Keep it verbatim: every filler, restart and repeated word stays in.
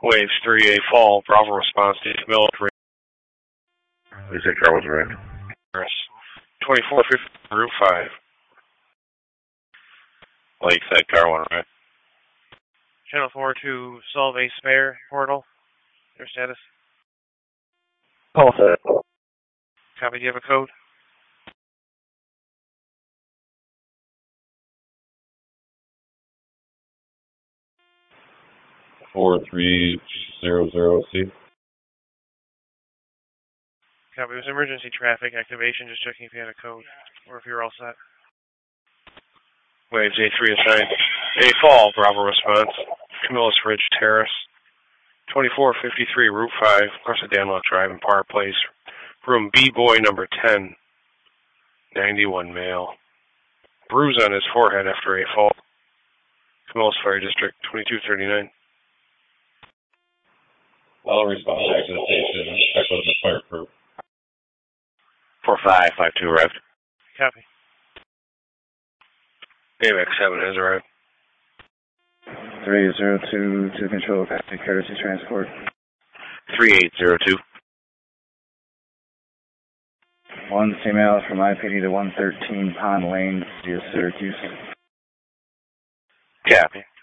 Waves three A fall, Bravo response to Camilla. You said car was red. twenty-four fifty, Route five. Lakeside car one, right? Channel four to Solvay Spare Portal. Their status. Call set. Copy, do you have a code? four three zero zero C. Copy, it was emergency traffic activation, just checking if you had a code, or if you're all set. Waves A three assigned. A fall, Bravo response. Camillus Ridge Terrace. twenty-four fifty-three, Route five, across the Danlock Drive in Park Place. Room B-Boy number ten. ninety-one male. Bruise on his forehead after a fall. Camillus Fire District, twenty-two thirty-nine. I'll respond back to the station. Check with the fire crew. four five five two arrived. Copy. A M X seven has arrived. three eight zero two to control Pacific Courtesy Transport. three eight zero two. One female from I P D to one thirteen Pond Lane via Syracuse. Copy.